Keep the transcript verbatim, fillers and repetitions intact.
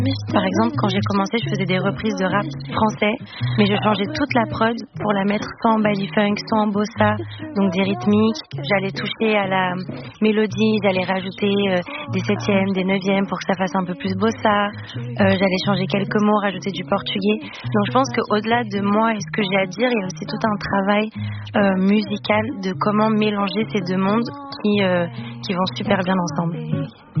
Par exemple, quand j'ai commencé, je faisais des reprises de rap français, mais je changeais toute la prod pour la mettre soit en body funk, soit en bossa, donc des rythmiques. J'allais toucher à la mélodie, j'allais rajouter euh, des septièmes, des neuvièmes pour que ça fasse un peu plus bossa. Euh, j'allais changer quelques mots, rajouter du portugais. Donc je pense qu'au-delà de moi et ce que j'ai à dire, il y a aussi tout un travail euh, musical de comment mélanger ces deux mondes qui, euh, qui vont super bien ensemble.